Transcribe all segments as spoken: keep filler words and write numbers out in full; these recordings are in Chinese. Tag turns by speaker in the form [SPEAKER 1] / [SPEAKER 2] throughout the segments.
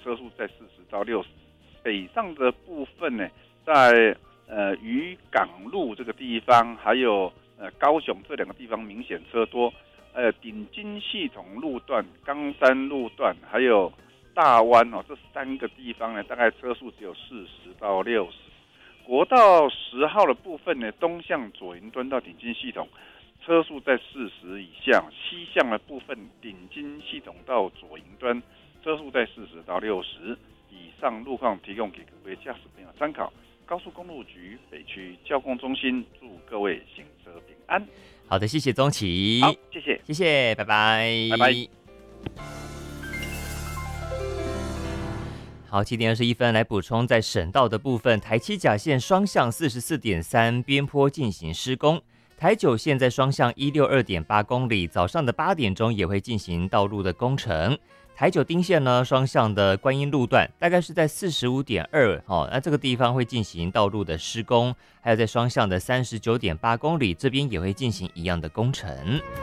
[SPEAKER 1] 车速在四十到六十。北上的部分呢，在呃渔港路这个地方，还有呃高雄这两个地方明显车多。呃，顶金系统路段、冈山路段，还有大湾哦，这三个地方呢，大概车速只有四十到六十。国道十号的部分呢，东向左营端到顶金系统，车速在四十以下；西向的部分，顶金系统到左营端，车速在四十到六十。以上路况提供给各位驾驶朋友参考。高速公路局北区交通中心祝各位行车平安。
[SPEAKER 2] 好的，谢谢宗启。
[SPEAKER 1] 好，谢谢，
[SPEAKER 2] 谢谢，拜拜，
[SPEAKER 1] 拜拜。
[SPEAKER 2] 好，七点二十一分来补充，在省道的部分，台七甲线双向四十四点三边坡进行施工，台九线在双向一六二点八公里，早上的八点钟也会进行道路的工程。台九丁线呢，双向的观音路段大概是在四十五点二，哦，那这个地方会进行道路的施工，还有在双向的三十九点八公里，这边也会进行一样的工程。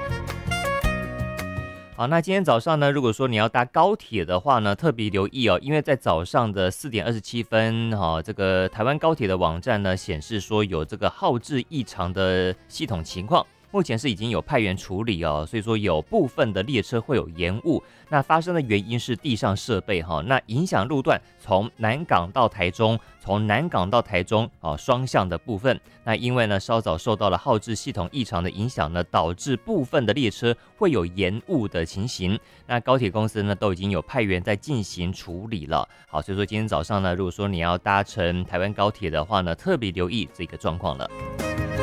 [SPEAKER 2] 好，那今天早上呢，如果说你要搭高铁的话呢，特别留意哦，因为在早上的四点二十七分，哈、哦，这个台湾高铁的网站呢显示说有这个号志异常的系统情况。目前是已经有派员处理哦，所以说有部分的列车会有延误。那发生的原因是地上设备哈，那影响路段从南港到台中，从南港到台中哦双向的部分。那因为呢稍早受到了号志系统异常的影响呢，导致部分的列车会有延误的情形。那高铁公司呢都已经有派员在进行处理了。好，所以说今天早上呢，如果说你要搭乘台湾高铁的话呢，特别留意这个状况了。